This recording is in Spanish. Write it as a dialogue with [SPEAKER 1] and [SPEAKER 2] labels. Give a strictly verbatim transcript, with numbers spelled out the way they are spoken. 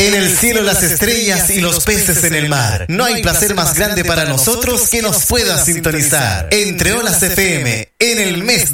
[SPEAKER 1] En el cielo las estrellas y los peces en el mar. No hay placer más grande para nosotros que nos pueda sintonizar. Entre Olas F M, en el mes de